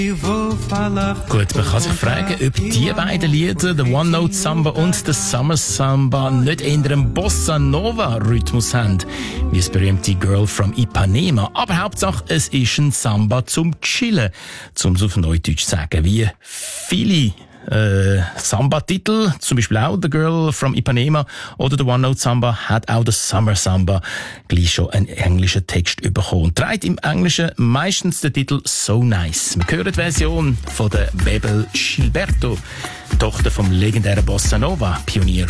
Gut, man kann sich fragen, ob die beiden Lieder, der One Note Samba und der Summer Samba, nicht eher einen Bossa Nova Rhythmus haben, wie das berühmte Girl from Ipanema. Aber Hauptsache, es ist ein Samba zum Chillen, um es auf Neudeutsch zu sagen, wie viele Samba-Titel, zum Beispiel auch The Girl from Ipanema oder The One Note Samba, hat auch der Summer Samba gleich schon einen englischen Text bekommen und trägt im Englischen meistens den Titel So Nice. Wir hören die Version von der Bebel Gilberto, Tochter vom legendären Bossa Nova Pionier.